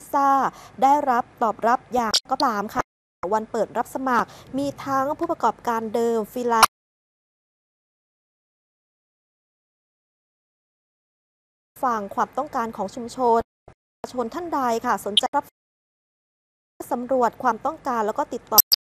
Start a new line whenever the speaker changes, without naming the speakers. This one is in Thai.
ซ่าได้รับตอบรับอย่างก็ตามค่ะวันเปิดรับสมัครมีทั้งผู้ประกอบการเดิมฟรีแลนซ์ฟังความต้องการของชุมชนท่านใดค่ะสนใจรับสำรวจความต้องการแล้วก็ติดต่อ